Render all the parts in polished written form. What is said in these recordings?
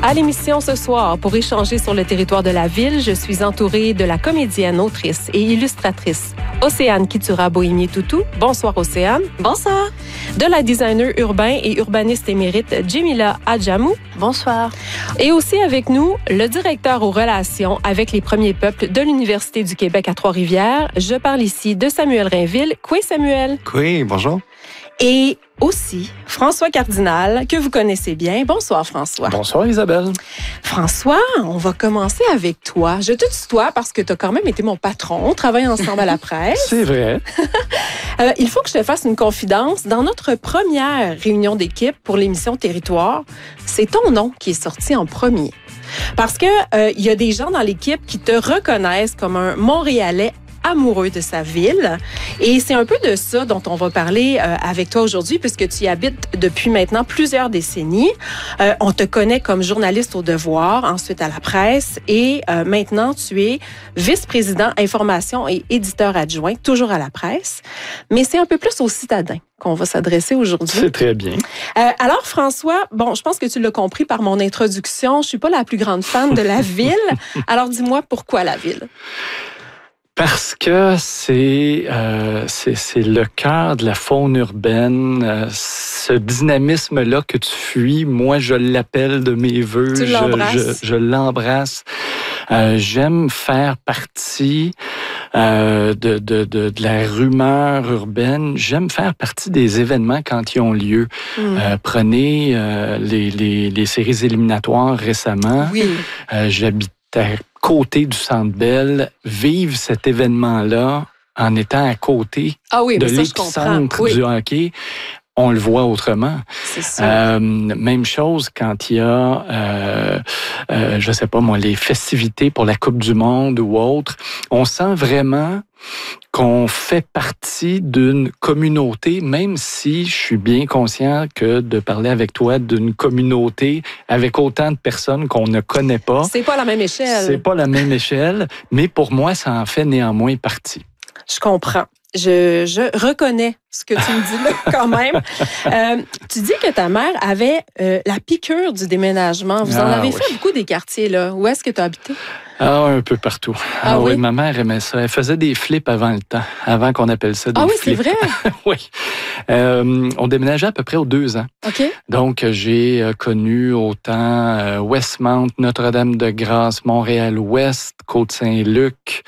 À l'émission ce soir, pour échanger sur le territoire de la ville, je suis entourée de la comédienne, autrice et illustratrice Océane Kitura-Bohimier-Toutou. Bonsoir Océane. Bonsoir. De la designer urbain et urbaniste émérite Djemila Adjamou. Bonsoir. Et aussi avec nous, le directeur aux relations avec les premiers peuples de l'Université du Québec à Trois-Rivières. Je parle ici de Samuel Rainville. Quoi, Samuel? Oui, bonjour. Et aussi François Cardinal, que vous connaissez bien. Bonsoir, François. Bonsoir, Isabelle. François, on va commencer avec toi. Je te tutoie parce que tu as quand même été mon patron. On travaille ensemble à la presse. C'est vrai. Il faut que je te fasse une confidence. Dans notre première réunion d'équipe pour l'émission Territoire, c'est ton nom qui est sorti en premier. Parce que il y a des gens dans l'équipe qui te reconnaissent comme un Montréalais amoureux de sa ville. Et c'est un peu de ça dont on va parler avec toi aujourd'hui, puisque tu y habites depuis maintenant plusieurs décennies. On te connaît comme journaliste au Devoir, ensuite à la presse, et maintenant tu es vice-président information et éditeur adjoint, toujours à la presse. Mais c'est un peu plus aux citadins qu'on va s'adresser aujourd'hui. C'est très bien. Alors, François, bon, je pense que tu l'as compris par mon introduction, je suis pas la plus grande fan de la ville. Alors, dis-moi, pourquoi la ville? Parce que c'est le cœur de la faune urbaine, ce dynamisme-là que tu fuis, moi je l'appelle de mes vœux, tu l'embrasses. Je l'embrasse. J'aime faire partie de la rumeur urbaine. J'aime faire partie des événements quand ils ont lieu. Prenez les séries éliminatoires récemment. Oui. J'habitais à côté du Centre Bell, vivre cet événement-là en étant à côté de l'épicentre du hockey, on le voit autrement. C'est ça. Même chose quand il y a, je sais pas moi, les festivités pour la Coupe du Monde ou autre. On sent vraiment qu'on fait partie d'une communauté, même si je suis bien conscient que de parler avec toi d'une communauté avec autant de personnes qu'on ne connaît pas. C'est pas la même échelle. C'est pas la même échelle, mais pour moi, ça en fait néanmoins partie. Je comprends. Je reconnais ce que tu me dis là quand même. Tu dis que ta mère avait la piqûre du déménagement. Vous en avez fait beaucoup des quartiers, là. Où est-ce que tu as habité? Un peu partout. Oui, ma mère aimait ça. Elle faisait des flips avant le temps, avant qu'on appelle ça des flips. C'est vrai? Oui. On déménageait à peu près aux 2 ans. OK. Donc, j'ai connu autant Westmount, Notre-Dame-de-Grâce, Montréal-Ouest, Côte-Saint-Luc,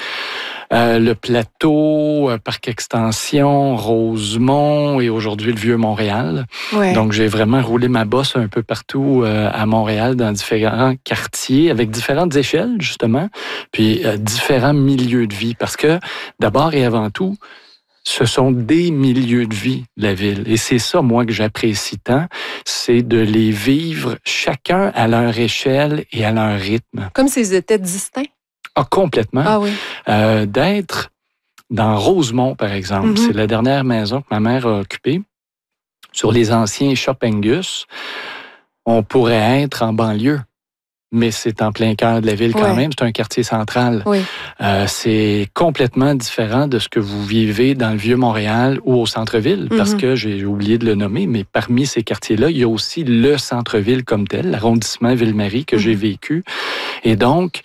le Plateau, Parc Extension, Rosemont et aujourd'hui le Vieux-Montréal. Ouais. Donc, j'ai vraiment roulé ma bosse un peu partout à Montréal, dans différents quartiers, avec différentes échelles, justement, puis différents milieux de vie. Parce que, d'abord et avant tout, ce sont des milieux de vie, la ville. Et c'est ça, moi, que j'apprécie tant, c'est de les vivre chacun à leur échelle et à leur rythme. Comme s'ils étaient distincts? Ah, complètement. Ah oui. D'être dans Rosemont, par exemple. C'est la dernière maison que ma mère a occupée. Sur les anciens Shop Angus, on pourrait être en banlieue, mais c'est en plein cœur de la ville quand même. C'est un quartier central. Oui. C'est complètement différent de ce que vous vivez dans le Vieux-Montréal ou au centre-ville, parce que j'ai oublié de le nommer, mais parmi ces quartiers-là, il y a aussi le centre-ville comme tel, l'arrondissement Ville-Marie que j'ai vécu. Et donc,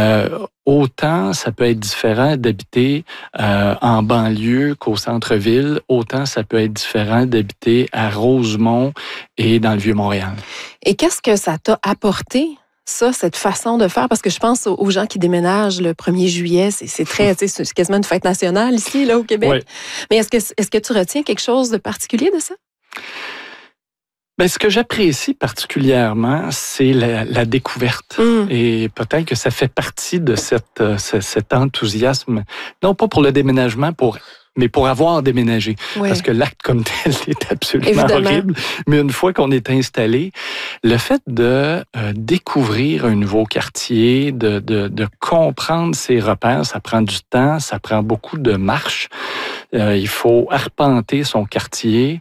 autant ça peut être différent d'habiter en banlieue qu'au centre-ville, autant ça peut être différent d'habiter à Rosemont et dans le Vieux-Montréal. Et qu'est-ce que ça t'a apporté, ça, cette façon de faire? Parce que je pense aux gens qui déménagent le 1er juillet. C'est très, c'est quasiment une fête nationale ici, là, au Québec. Oui. Mais est-ce que tu retiens quelque chose de particulier de ça? Bien, ce que j'apprécie particulièrement, c'est la découverte. Et peut-être que ça fait partie de cet enthousiasme, non pas pour le déménagement, mais pour avoir déménagé. Ouais. Parce que l'acte comme tel est absolument Évidemment. horrible. Mais une fois qu'on est installé, le fait de découvrir un nouveau quartier, de comprendre ses repères, ça prend du temps, ça prend beaucoup de marche. Il faut arpenter son quartier.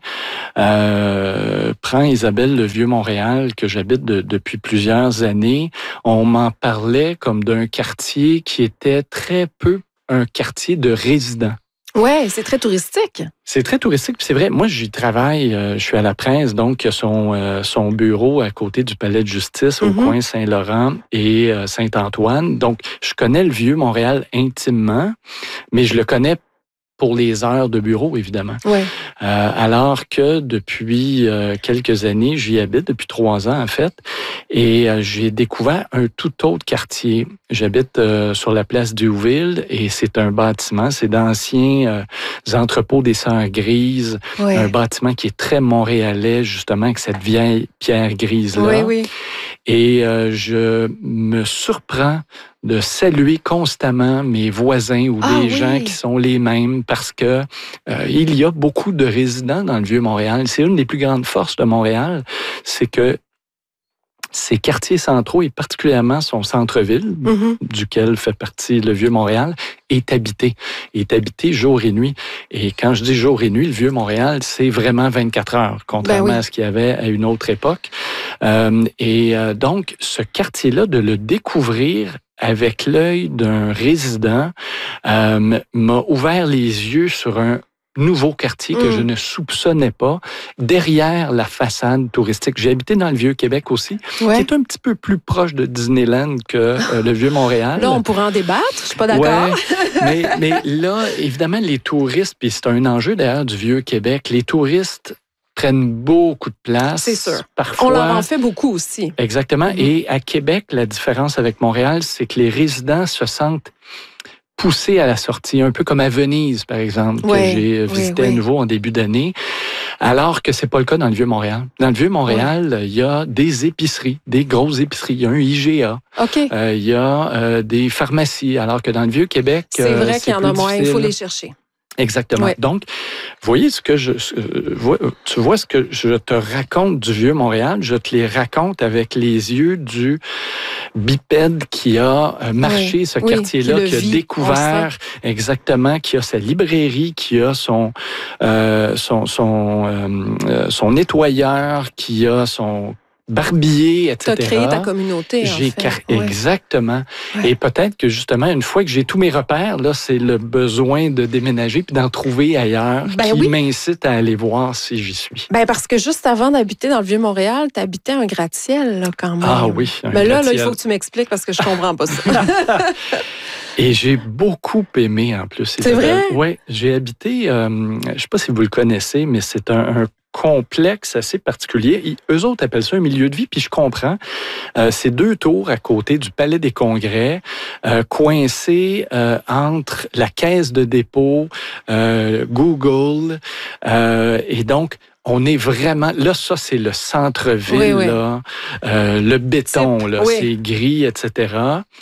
Prends Isabelle, le Vieux-Montréal, que j'habite depuis plusieurs années. On m'en parlait comme d'un quartier qui était très peu un quartier de résidents. Oui, c'est très touristique. C'est très touristique, puis c'est vrai. Moi, j'y travaille, je suis à la Prince, donc son bureau à côté du Palais de justice, au coin Saint-Laurent et Saint-Antoine. Donc, je connais le vieux Montréal intimement, mais je le connais pour les heures de bureau, évidemment. Ouais. Alors que depuis quelques années, j'y habite, depuis 3 ans en fait, et j'ai découvert un tout autre quartier. J'habite sur la place Duville et c'est un bâtiment, c'est d'anciens entrepôts des Sœurs Grises, un bâtiment qui est très montréalais, justement, avec cette vieille pierre grise-là. Oui. Et je me surprends de saluer constamment mes voisins ou des gens qui sont les mêmes parce que il y a beaucoup de résidents dans le Vieux-Montréal. C'est une des plus grandes forces de Montréal, c'est que ces quartiers centraux, et particulièrement son centre-ville, duquel fait partie le Vieux-Montréal, est habité jour et nuit. Et quand je dis jour et nuit, le Vieux-Montréal, c'est vraiment 24 heures, contrairement à ce qu'il y avait à une autre époque. Donc, ce quartier-là, de le découvrir avec l'œil d'un résident, m'a ouvert les yeux sur un nouveau quartier que je ne soupçonnais pas, derrière la façade touristique. J'ai habité dans le Vieux-Québec aussi, qui est un petit peu plus proche de Disneyland que le Vieux-Montréal. Là, on pourrait en débattre, je suis pas d'accord. Ouais, mais là, évidemment, les touristes, puis c'est un enjeu d'ailleurs du Vieux-Québec, les touristes prennent beaucoup de place. C'est sûr. Parfois, on leur en fait beaucoup aussi. Exactement. Et à Québec, la différence avec Montréal, c'est que les résidents se sentent poussé à la sortie, un peu comme à Venise, par exemple, que j'ai visité à nouveau en début d'année, alors que c'est pas le cas dans le Vieux-Montréal. Dans le Vieux-Montréal, il y a des épiceries, des grosses épiceries. Il y a un IGA. Il y a des pharmacies, alors que dans le Vieux-Québec, c'est vrai qu'il y en a moins, il faut les chercher. Exactement. Donc, voyez tu vois ce que je te raconte du Vieux-Montréal, je te les raconte avec les yeux du bipède qui a marché ce quartier-là, qui a découvert exactement, qui a sa librairie, qui a son nettoyeur, qui a son barbier, etc. Tu as créé ta communauté, Exactement. Et peut-être que, justement, une fois que j'ai tous mes repères, là, c'est le besoin de déménager puis d'en trouver ailleurs qui m'incite à aller voir si j'y suis. Parce que juste avant d'habiter dans le Vieux-Montréal, tu habitais un gratte-ciel, là, quand même. Ah oui, Mais là, il faut que tu m'expliques parce que je comprends pas ça. Et j'ai beaucoup aimé, en plus. C'est vrai? Oui, j'ai habité, je ne sais pas si vous le connaissez, mais c'est un complexe assez particulier. Eux autres appellent ça un milieu de vie, puis je comprends. C'est 2 tours à côté du Palais des Congrès, coincés entre la Caisse de dépôt, Google, et donc on est vraiment... Là, ça, c'est le centre-ville, là. Le béton, là, c'est gris, etc.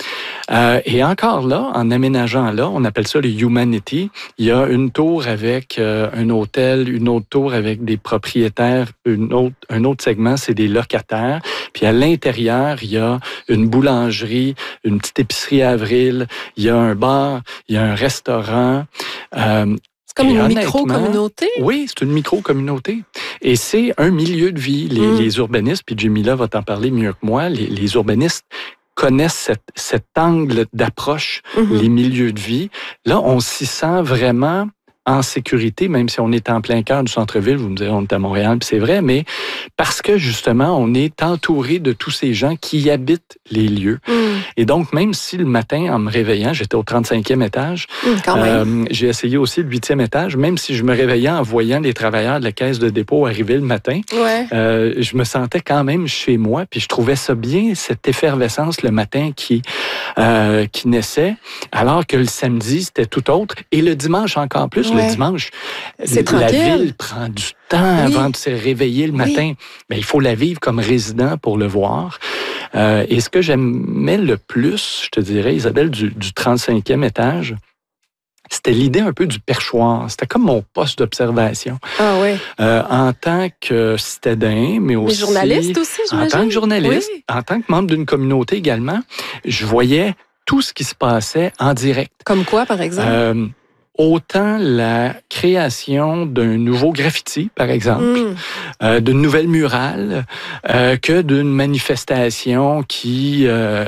Et encore là, en aménageant là, on appelle ça le Humanity, il y a une tour avec un hôtel, une autre tour avec des propriétaires, un autre segment, c'est des locataires. Puis à l'intérieur, il y a une boulangerie, une petite épicerie Avril, il y a un bar, il y a un restaurant. C'est comme une micro-communauté? Oui, c'est une micro-communauté. Et c'est un milieu de vie. Les urbanistes, puis Jimmy-là va t'en parler mieux que moi, les urbanistes connaissent cet angle d'approche, les milieux de vie. Là, on s'y sent vraiment en sécurité, même si on est en plein cœur du centre-ville. Vous me direz, on est à Montréal, puis c'est vrai, mais parce que, justement, on est entouré de tous ces gens qui habitent les lieux. Et donc, même si le matin, en me réveillant, j'étais au 35e étage, j'ai essayé aussi le 8e étage, même si je me réveillais en voyant les travailleurs de la Caisse de dépôt arriver le matin, je me sentais quand même chez moi, puis je trouvais ça bien, cette effervescence le matin qui naissait, alors que le samedi, c'était tout autre, et le dimanche encore plus. Le dimanche, la ville prend du temps avant de se réveiller le matin. Mais il faut la vivre comme résident pour le voir. Et ce que j'aimais le plus, je te dirais, Isabelle, du 35e étage, c'était l'idée un peu du perchoir. C'était comme mon poste d'observation. En tant que citadin, mais aussi... journaliste aussi, j'imagine. En tant que journaliste, en tant que membre d'une communauté également, je voyais tout ce qui se passait en direct. Comme quoi, par exemple? autant la création d'un nouveau graffiti, par exemple, d'une nouvelle murale, que d'une manifestation qui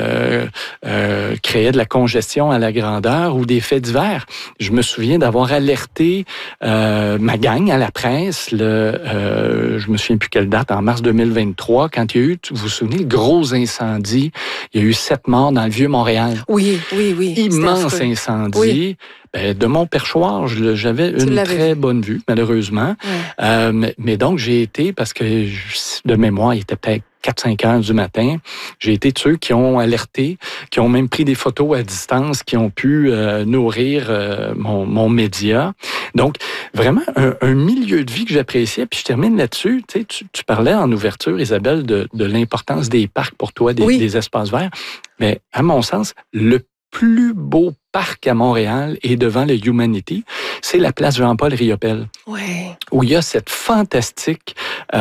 créait de la congestion à la grandeur ou des faits divers. Je me souviens d'avoir alerté ma gang à la presse, je me souviens plus quelle date, en mars 2023, quand il y a eu, vous vous souvenez, le gros incendie. Il y a eu 7 morts dans le Vieux-Montréal. Oui. Immense incendie. Oui. De mon perchoir, j'avais une très bonne vue, malheureusement. Mais donc, j'ai été, parce que de mémoire, il était peut-être 4-5 heures du matin. J'ai été de ceux qui ont alerté, qui ont même pris des photos à distance, qui ont pu nourrir mon média. Donc, vraiment, un milieu de vie que j'appréciais. Puis je termine là-dessus. Tu parlais en ouverture, Isabelle, de l'importance des parcs pour toi, des espaces verts. Mais à mon sens, le plus beau parc à Montréal et devant le Humanity, c'est la place Jean-Paul Riopelle. Où il y a cette fantastique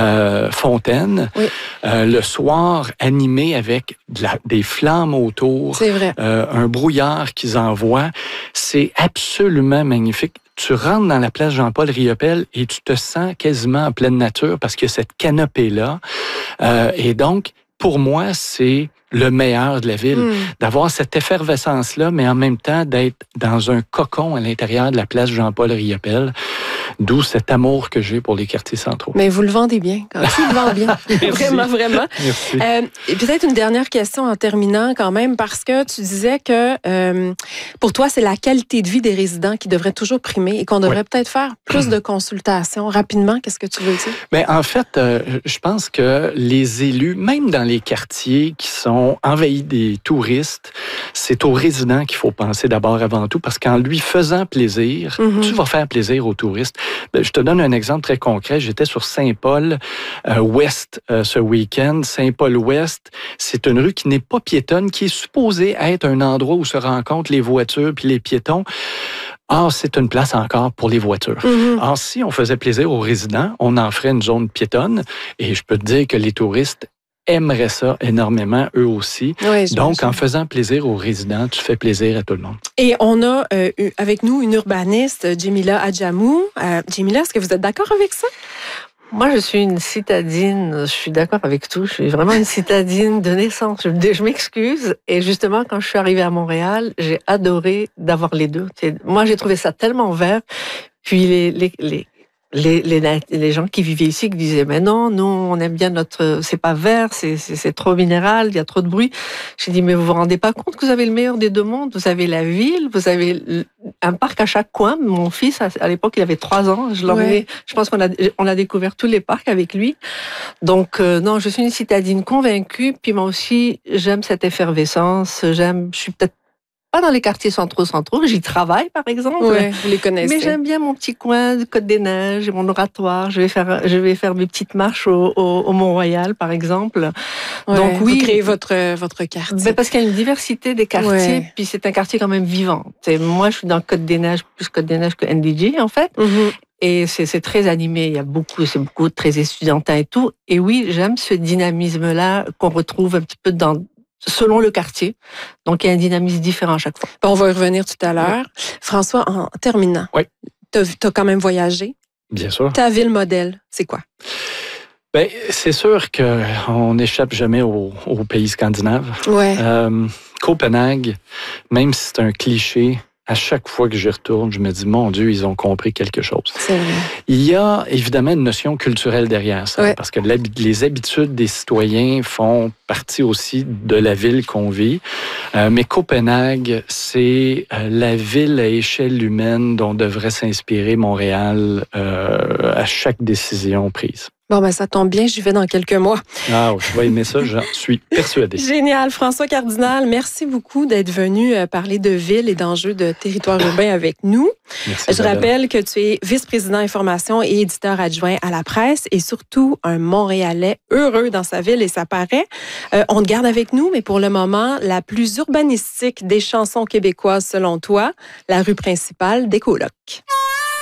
fontaine, le soir animée avec des flammes autour, c'est vrai. Un brouillard qu'ils envoient. C'est absolument magnifique. Tu rentres dans la place Jean-Paul Riopelle et tu te sens quasiment en pleine nature parce qu'il y a cette canopée-là. Et donc, pour moi, c'est le meilleur de la ville, d'avoir cette effervescence-là, mais en même temps d'être dans un cocon à l'intérieur de la place Jean-Paul Riopelle, d'où cet amour que j'ai pour les quartiers centraux. Mais vous le vendez bien, quand tu le vends bien. Vraiment. Merci. Et peut-être une dernière question en terminant quand même, parce que tu disais que pour toi, c'est la qualité de vie des résidents qui devrait toujours primer et qu'on devrait peut-être faire plus de consultations. Rapidement, qu'est-ce que tu veux dire? Bien, en fait, je pense que les élus, même dans les quartiers qui sont envahis des touristes, c'est aux résidents qu'il faut penser d'abord avant tout, parce qu'en lui faisant plaisir, tu vas faire plaisir aux touristes. Je te donne un exemple très concret. J'étais sur Saint-Paul-Ouest ce week-end. Saint-Paul-Ouest, c'est une rue qui n'est pas piétonne, qui est supposée être un endroit où se rencontrent les voitures puis les piétons. Or, c'est une place encore pour les voitures. Or, si on faisait plaisir aux résidents, on en ferait une zone piétonne. Et je peux te dire que les touristes aimeraient ça énormément, eux aussi. Donc, en faisant plaisir aux résidents, tu fais plaisir à tout le monde. Et on a avec nous une urbaniste, Djemila Adjamou. Djemila, est-ce que vous êtes d'accord avec ça? Moi, je suis une citadine, je suis d'accord avec tout, je suis vraiment une citadine de naissance. Je m'excuse, et justement, quand je suis arrivée à Montréal, j'ai adoré d'avoir les deux. Moi, j'ai trouvé ça tellement vert, puis les gens qui vivaient ici qui disaient mais non, nous on aime bien c'est pas vert, c'est trop minéral, il y a trop de bruit. J'ai dit mais vous vous rendez pas compte que vous avez le meilleur des deux mondes, vous avez la ville, vous avez un parc à chaque coin. Mon fils à l'époque il avait 3 ans, je l'emmenais, je pense qu'on a découvert tous les parcs avec lui. Donc non, je suis une citadine convaincue, puis moi aussi j'aime cette effervescence, je suis peut-être pas dans les quartiers centraux, j'y travaille par exemple. Vous les connaissez. Mais j'aime bien mon petit coin de Côte-des-Neiges et mon oratoire. Je vais faire mes petites marches au Mont-Royal par exemple. Donc oui, vous créez votre quartier. Ben parce qu'il y a une diversité des quartiers, puis c'est un quartier quand même vivant. Moi, je suis dans Côte-des-Neiges, plus Côte-des-Neiges que NDG en fait. Et c'est très animé, c'est beaucoup très étudiantin et tout. Et oui, j'aime ce dynamisme-là qu'on retrouve un petit peu selon le quartier. Donc, il y a un dynamisme différent à chaque fois. On va y revenir tout à l'heure. François, en terminant, tu as quand même voyagé. Bien sûr. Ta ville modèle, c'est quoi? Bien, c'est sûr qu'on n'échappe jamais aux pays scandinaves. Copenhague, même si c'est un cliché, à chaque fois que j'y retourne, je me dis, mon Dieu, ils ont compris quelque chose. C'est vrai. Il y a évidemment une notion culturelle derrière ça, parce que les habitudes des citoyens font partie aussi de la ville qu'on vit. Mais Copenhague, c'est la ville à échelle humaine dont devrait s'inspirer Montréal à chaque décision prise. Bon, ben ça tombe bien, j'y vais dans quelques mois. Ah, je vais aimer ça, j'en suis persuadée. Génial. François Cardinal, merci beaucoup d'être venu parler de ville et d'enjeux de territoire urbain avec nous. Merci, je rappelle que tu es vice-président information et éditeur adjoint à la presse et surtout un Montréalais heureux dans sa ville et ça paraît. On te garde avec nous, mais pour le moment, la plus urbanistique des chansons québécoises selon toi, la rue principale des colocs.